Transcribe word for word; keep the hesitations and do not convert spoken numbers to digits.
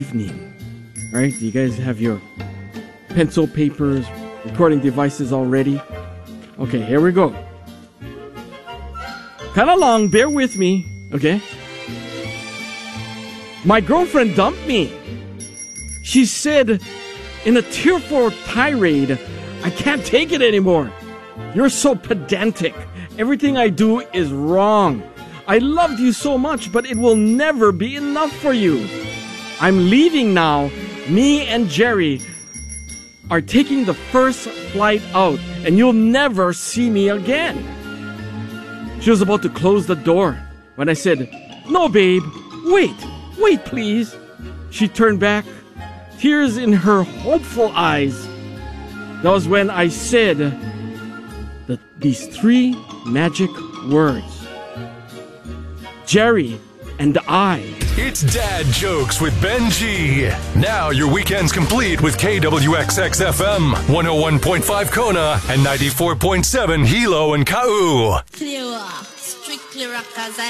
evening. Alright, do you guys have your pencil, papers, recording devices all ready? Okay, here we go. Kind of long, bear with me, okay? My girlfriend dumped me. She said in a tearful tirade, I can't take it anymore. You're so pedantic. Everything I do is wrong. I loved you so much, but it will never be enough for you. I'm leaving now. Me and Jerry are taking the first flight out, and you'll never see me again. She was about to close the door when I said, no, babe, wait, wait, please. She turned back, tears in her hopeful eyes. That was when I said the, these three magic words. Jerry and I. It's Dad Jokes with Ben G. Now your weekend's complete with K W X X F M, one oh one point five Kona and ninety-four point seven Hilo and Kau. Clear, strictly rockers.